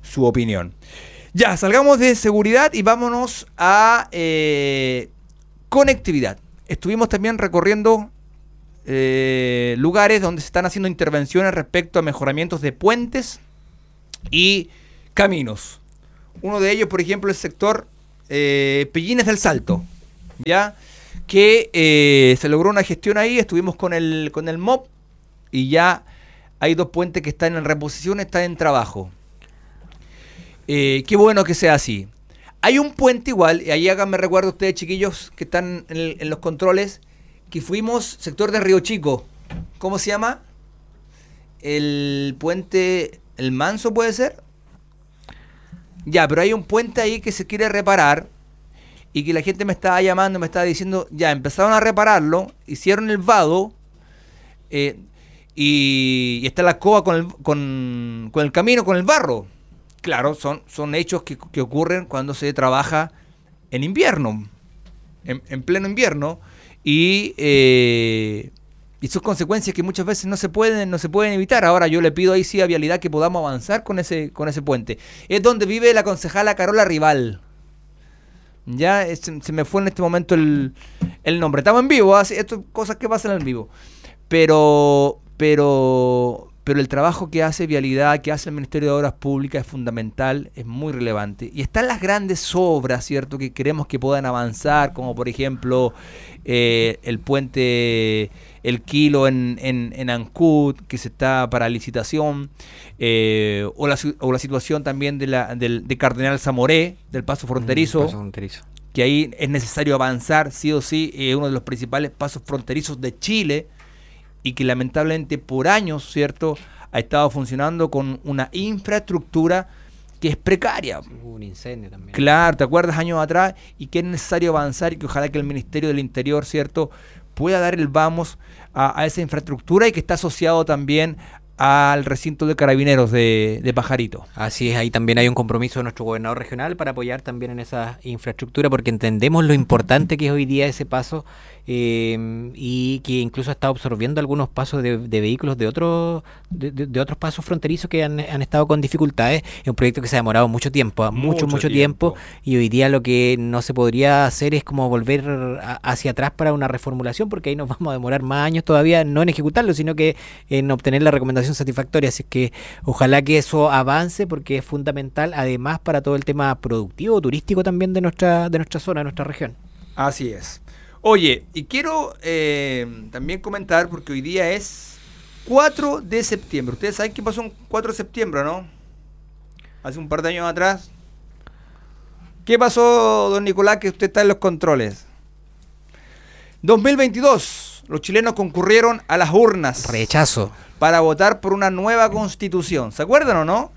opinión. Ya, salgamos de seguridad y vámonos a Conectividad. Estuvimos también recorriendo lugares donde se están haciendo intervenciones respecto a mejoramientos de puentes y caminos. Uno de ellos, por ejemplo, el sector Pellines del Salto, ¿ya? Que se logró una gestión ahí, estuvimos con el MOP y ya hay 2 puentes que están en reposición, están en trabajo. Qué bueno que sea así. Hay un puente igual, y ahí háganme recuerdo ustedes, chiquillos, que están en los controles, que fuimos sector de Río Chico. ¿Cómo se llama? El puente El Manso, ¿puede ser? Ya, pero hay un puente ahí que se quiere reparar y que la gente me estaba llamando, me estaba diciendo, ya, empezaron a repararlo, hicieron el vado y está la escoba con el camino, con el barro. Claro, son hechos que ocurren cuando se trabaja en invierno, en pleno invierno, y son consecuencias que muchas veces no se pueden evitar. Ahora yo le pido ahí sí a Vialidad que podamos avanzar con ese puente. Es donde vive la concejala Carola Rival. Ya se me fue en este momento el nombre. Estamos en vivo, esto cosas que pasan en vivo. Pero el trabajo que hace Vialidad, que hace el Ministerio de Obras Públicas es fundamental, es muy relevante. Y están las grandes obras, ¿cierto?, que queremos que puedan avanzar, como por ejemplo el puente El Kilo en Ancud, que se está para licitación, o la situación también de Cardenal Zamoré, del paso fronterizo, que ahí es necesario avanzar, sí o sí, uno de los principales pasos fronterizos de Chile, y que lamentablemente por años, ¿cierto?, ha estado funcionando con una infraestructura que es precaria. Hubo un incendio también. Claro, ¿te acuerdas años atrás? Y que es necesario avanzar y que ojalá que el Ministerio del Interior, ¿cierto?, pueda dar el vamos a esa infraestructura y que está asociado también al recinto de carabineros de Pajarito. Así es, ahí también hay un compromiso de nuestro gobernador regional para apoyar también en esa infraestructura, porque entendemos lo importante que es hoy día ese paso, y que incluso ha estado absorbiendo algunos pasos de vehículos de otros pasos fronterizos que han estado con dificultades. Es un proyecto que se ha demorado mucho tiempo, mucho tiempo, y hoy día lo que no se podría hacer es como volver hacia atrás para una reformulación, porque ahí nos vamos a demorar más años todavía, no en ejecutarlo, sino que en obtener la recomendación satisfactoria. Así que ojalá que eso avance, porque es fundamental además para todo el tema productivo, turístico también de nuestra zona, de nuestra región. Así es. Oye, y quiero también comentar, porque hoy día es 4 de septiembre. Ustedes saben qué pasó un 4 de septiembre, ¿no? Hace un par de años atrás. ¿Qué pasó, don Nicolás, que usted está en los controles? 2022, los chilenos concurrieron a las urnas. Rechazo. Para votar por una nueva constitución. ¿Se acuerdan o no?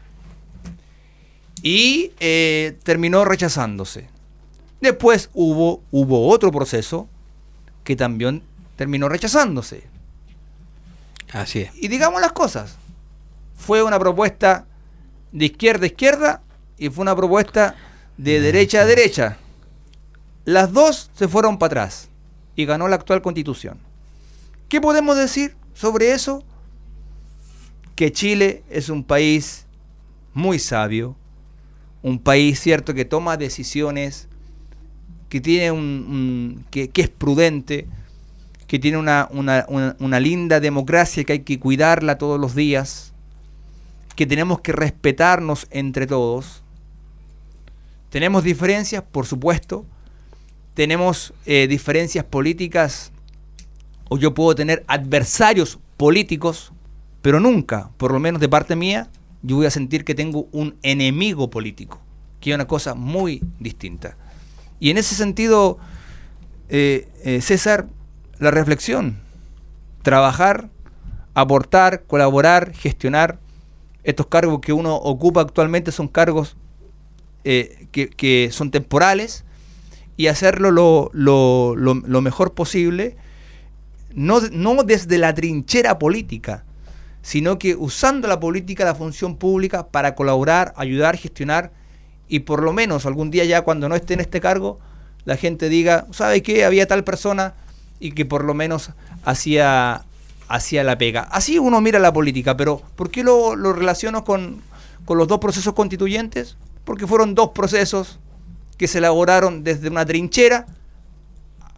Y terminó rechazándose. Después hubo otro proceso que también terminó rechazándose. Así es. Y digamos las cosas. Fue una propuesta de izquierda a izquierda y fue una propuesta de derecha a derecha. Las dos se fueron para atrás y ganó la actual constitución. ¿Qué podemos decir sobre eso? Que Chile es un país muy sabio, un país, cierto, que toma decisiones, que tiene que es prudente, que tiene una linda democracia que hay que cuidarla todos los días, que tenemos que respetarnos entre todos. Tenemos diferencias, por supuesto, tenemos diferencias políticas, o yo puedo tener adversarios políticos, pero nunca, por lo menos de parte mía, yo voy a sentir que tengo un enemigo político, que es una cosa muy distinta. Y en ese sentido, César, la reflexión, trabajar, aportar, colaborar, gestionar. Estos cargos que uno ocupa actualmente son cargos que son temporales, y hacerlo lo mejor posible, no desde la trinchera política, sino que usando la política, la función pública, para colaborar, ayudar, gestionar, y por lo menos algún día ya cuando no esté en este cargo, la gente diga, ¿sabe qué? Había tal persona, y que por lo menos hacía la pega. Así uno mira la política, pero ¿por qué lo relaciono con los dos procesos constituyentes? Porque fueron dos procesos que se elaboraron desde una trinchera,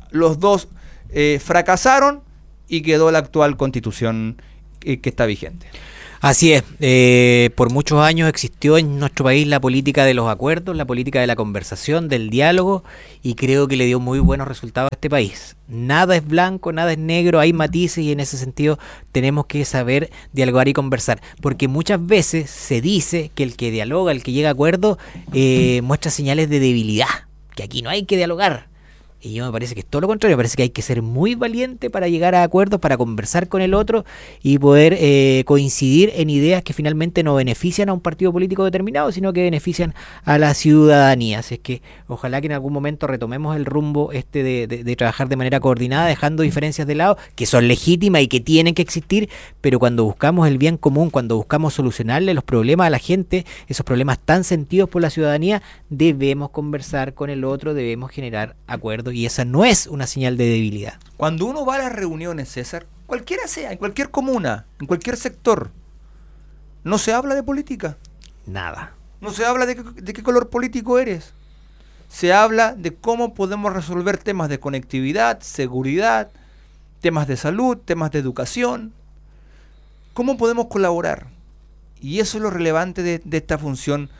los dos fracasaron y quedó la actual constitución que está vigente. Así es, por muchos años existió en nuestro país la política de los acuerdos, la política de la conversación, del diálogo, y creo que le dio muy buenos resultados a este país. Nada es blanco, nada es negro, hay matices y en ese sentido tenemos que saber dialogar y conversar, porque muchas veces se dice que el que dialoga, el que llega a acuerdos, muestra señales de debilidad, que aquí no hay que dialogar. Y yo me parece que es todo lo contrario, me parece que hay que ser muy valiente para llegar a acuerdos, para conversar con el otro y poder coincidir en ideas que finalmente no benefician a un partido político determinado, sino que benefician a la ciudadanía. Así es que ojalá que en algún momento retomemos el rumbo de trabajar de manera coordinada, dejando diferencias de lado, que son legítimas y que tienen que existir, pero cuando buscamos el bien común, cuando buscamos solucionarle los problemas a la gente, esos problemas tan sentidos por la ciudadanía, debemos conversar con el otro, debemos generar acuerdos. Y esa no es una señal de debilidad. Cuando uno va a las reuniones, César, cualquiera sea, en cualquier comuna, en cualquier sector, no se habla de política. Nada. No se habla de qué color político eres. Se habla de cómo podemos resolver temas de conectividad, seguridad, temas de salud, temas de educación. ¿Cómo podemos colaborar? Y eso es lo relevante de esta función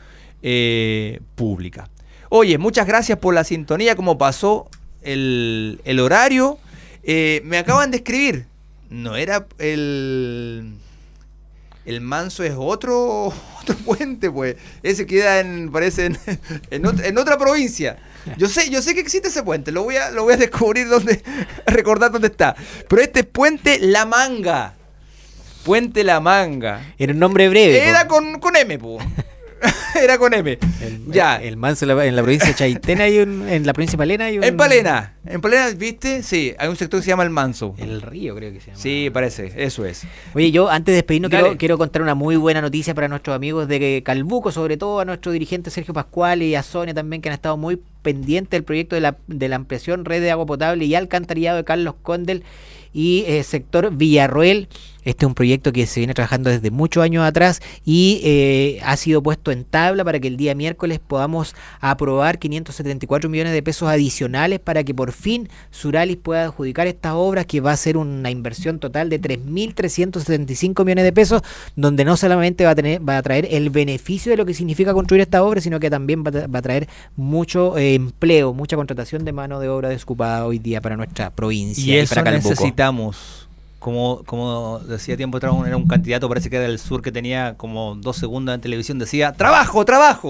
pública. Oye, muchas gracias por la sintonía, como pasó el horario. Me acaban de escribir. No era el Manso, es otro puente, pues. Ese queda parece en otra provincia. Yo sé que existe ese puente. Lo voy a descubrir recordar dónde está. Pero este es Puente La Manga. Puente La Manga. Era un nombre breve. Era con M, pues. Era con M. El Manso en la provincia de Chaitén en la provincia de Palena hay un... En Palena, ¿viste? Sí, hay un sector que se llama El Manso. El Río creo que se llama. Sí, parece, eso es. Oye, yo antes de despedirnos quiero contar una muy buena noticia para nuestros amigos de Calbuco, sobre todo a nuestro dirigente Sergio Pascual y a Sonia también, que han estado muy pendientes del proyecto de la ampliación red de agua potable y alcantarillado de Carlos Condel y sector Villarroel. Este es un proyecto que se viene trabajando desde muchos años atrás y ha sido puesto en tabla para que el día miércoles podamos aprobar 574 millones de pesos adicionales para que por fin Suralis pueda adjudicar estas obras, que va a ser una inversión total de 3.375 millones de pesos, donde no solamente va a traer el beneficio de lo que significa construir esta obra, sino que también va a traer mucho empleo, mucha contratación de mano de obra desocupada hoy día para nuestra provincia y para Calbuco. Necesitamos. Como decía tiempo atrás, era un candidato, parece que era del sur, que tenía como 2 segundos en televisión, decía trabajo.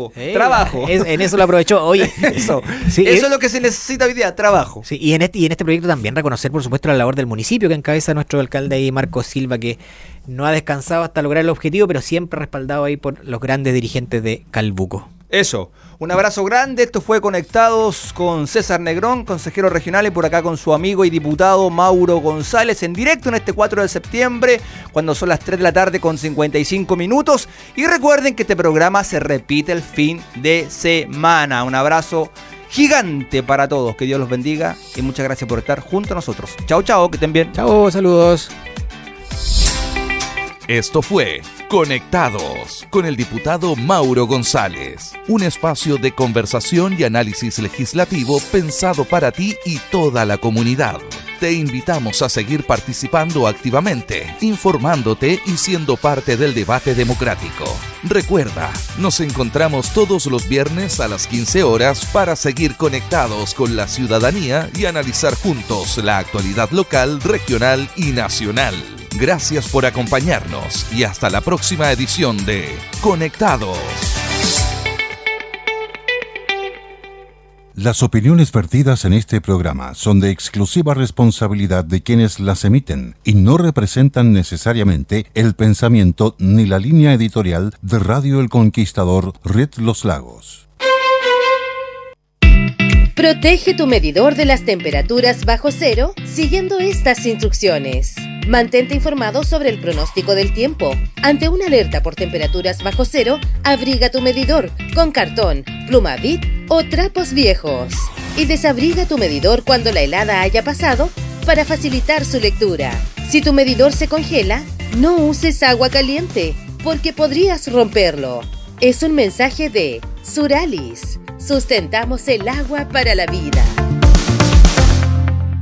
En eso lo aprovechó. Oye, eso es lo que se necesita hoy día, trabajo. Sí, y en este proyecto también reconocer, por supuesto, la labor del municipio que encabeza nuestro alcalde ahí, Marco Silva, que no ha descansado hasta lograr el objetivo, pero siempre respaldado ahí por los grandes dirigentes de Calbuco. Eso, un abrazo grande. Esto fue Conectados con César Negrón, consejero regional, y por acá con su amigo y diputado Mauro González, en directo en este 4 de septiembre, cuando son las 3 de la tarde con 55 minutos. Y recuerden que este programa se repite el fin de semana. Un abrazo gigante para todos, que Dios los bendiga y muchas gracias por estar junto a nosotros. Chao, que estén bien. Chao, saludos. Esto fue Conectados con el diputado Mauro González, un espacio de conversación y análisis legislativo pensado para ti y toda la comunidad. Te invitamos a seguir participando activamente, informándote y siendo parte del debate democrático. Recuerda, nos encontramos todos los viernes a las 15 horas para seguir conectados con la ciudadanía y analizar juntos la actualidad local, regional y nacional. Gracias por acompañarnos y hasta la próxima edición de Conectados. Las opiniones vertidas en este programa son de exclusiva responsabilidad de quienes las emiten y no representan necesariamente el pensamiento ni la línea editorial de Radio El Conquistador, Red Los Lagos. Protege tu medidor de las temperaturas bajo cero siguiendo estas instrucciones. Mantente informado sobre el pronóstico del tiempo. Ante una alerta por temperaturas bajo cero, abriga tu medidor con cartón, pluma Bic o trapos viejos. Y desabriga tu medidor cuando la helada haya pasado para facilitar su lectura. Si tu medidor se congela, no uses agua caliente porque podrías romperlo. Es un mensaje de Suralis. Sustentamos el agua para la vida.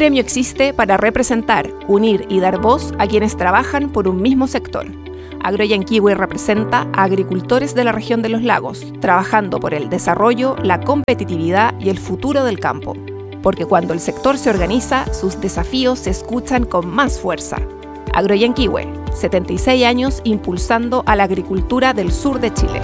gremio existe para representar, unir y dar voz a quienes trabajan por un mismo sector. Agroyanquihue representa a agricultores de la región de los lagos, trabajando por el desarrollo, la competitividad y el futuro del campo. Porque cuando el sector se organiza, sus desafíos se escuchan con más fuerza. Agroyanquihue, 76 años impulsando a la agricultura del sur de Chile.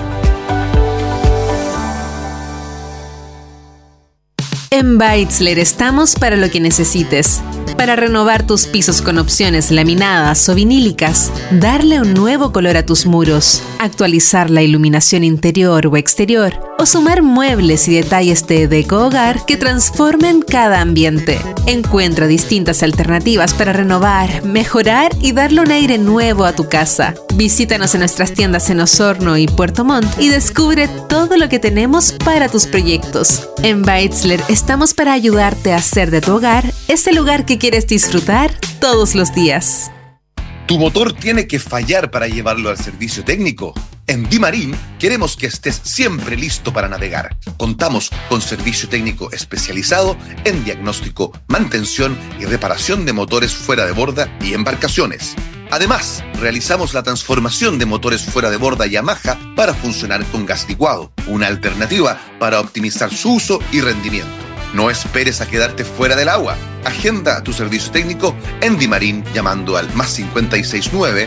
En Beitzler estamos para lo que necesites. Para renovar tus pisos con opciones laminadas o vinílicas, darle un nuevo color a tus muros, actualizar la iluminación interior o exterior, o sumar muebles y detalles de deco-hogar que transformen cada ambiente. Encuentra distintas alternativas para renovar, mejorar y darle un aire nuevo a tu casa. Visítanos en nuestras tiendas en Osorno y Puerto Montt y descubre todo lo que tenemos para tus proyectos. En Beitzler estamos para ayudarte a hacer de tu hogar ese lugar que quieres disfrutar todos los días. ¿Tu motor tiene que fallar para llevarlo al servicio técnico? En Dimarín queremos que estés siempre listo para navegar. Contamos con servicio técnico especializado en diagnóstico, mantención y reparación de motores fuera de borda y embarcaciones. Además, realizamos la transformación de motores fuera de borda Yamaha para funcionar con gas licuado, una alternativa para optimizar su uso y rendimiento. No esperes a quedarte fuera del agua. Agenda tu servicio técnico en Dimarín llamando al +569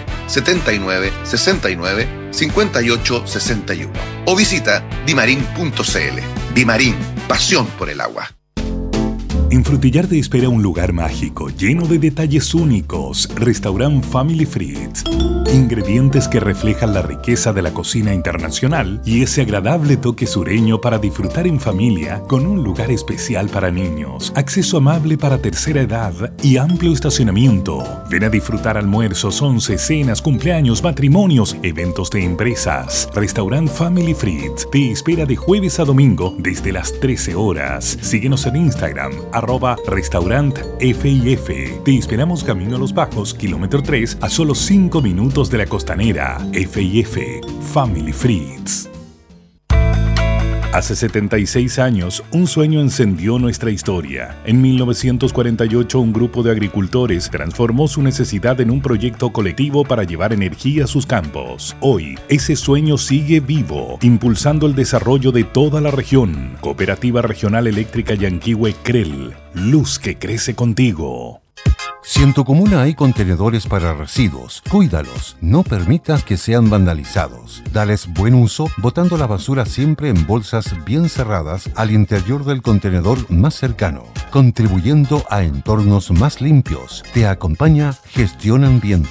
79 69 58 61 o visita dimarin.cl. Dimarín, pasión por el agua. En Frutillar te espera un lugar mágico, lleno de detalles únicos. Restaurant Family Fritz. Ingredientes que reflejan la riqueza de la cocina internacional y ese agradable toque sureño para disfrutar en familia con un lugar especial para niños, acceso amable para tercera edad y amplio estacionamiento. Ven a disfrutar almuerzos, once, cenas, cumpleaños, matrimonios, eventos de empresas. Restaurant Family Fritz te espera de jueves a domingo desde las 13 horas. Síguenos en Instagram, @restaurant FIF. Te esperamos camino a Los Bajos, kilómetro 3, a solo 5 minutos de la Costanera. FIF, Family Fritz. Hace 76 años, un sueño encendió nuestra historia. En 1948, un grupo de agricultores transformó su necesidad en un proyecto colectivo para llevar energía a sus campos. Hoy, ese sueño sigue vivo, impulsando el desarrollo de toda la región. Cooperativa Regional Eléctrica Yanquihue CREL. Luz que crece contigo. Si en tu comuna hay contenedores para residuos, cuídalos, no permitas que sean vandalizados. Dales buen uso, botando la basura siempre en bolsas bien cerradas al interior del contenedor más cercano, contribuyendo a entornos más limpios. Te acompaña Gestión Ambiente.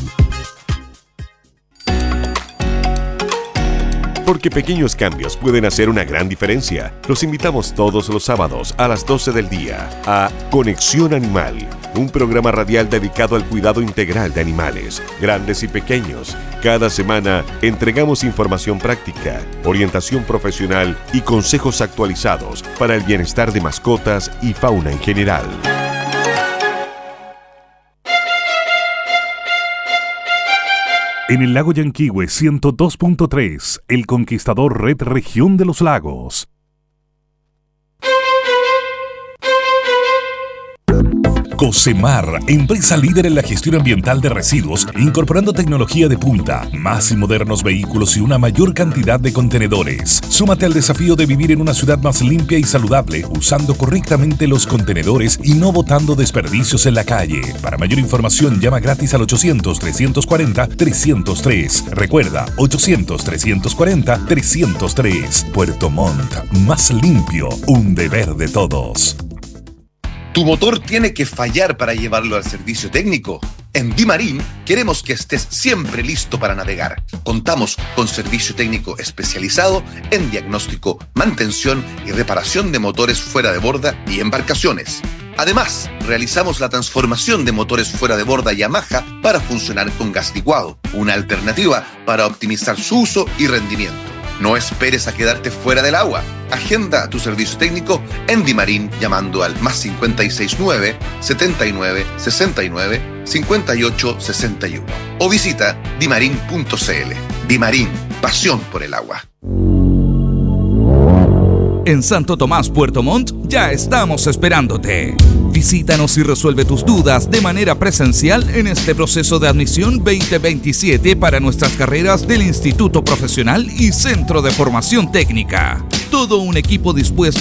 Porque pequeños cambios pueden hacer una gran diferencia. Los invitamos todos los sábados a las 12 del día a Conexión Animal, un programa radial dedicado al cuidado integral de animales, grandes y pequeños. Cada semana entregamos información práctica, orientación profesional y consejos actualizados para el bienestar de mascotas y fauna en general. En el lago Yanquihue 102.3, El Conquistador Red Región de los Lagos. Cocemar, empresa líder en la gestión ambiental de residuos, incorporando tecnología de punta, más y modernos vehículos y una mayor cantidad de contenedores. Súmate al desafío de vivir en una ciudad más limpia y saludable, usando correctamente los contenedores y no botando desperdicios en la calle. Para mayor información, llama gratis al 800-340-303. Recuerda, 800-340-303. Puerto Montt, más limpio, un deber de todos. ¿Tu motor tiene que fallar para llevarlo al servicio técnico? En Dimarín queremos que estés siempre listo para navegar. Contamos con servicio técnico especializado en diagnóstico, mantención y reparación de motores fuera de borda y embarcaciones. Además, realizamos la transformación de motores fuera de borda Yamaha para funcionar con gas licuado, una alternativa para optimizar su uso y rendimiento. No esperes a quedarte fuera del agua. Agenda tu servicio técnico en Dimarín llamando al +569 79 69 58 61 o visita dimarin.cl. Dimarín, pasión por el agua. En Santo Tomás, Puerto Montt, ya estamos esperándote. Visítanos y resuelve tus dudas de manera presencial en este proceso de admisión 2027 para nuestras carreras del Instituto Profesional y Centro de Formación Técnica. Todo un equipo dispuesto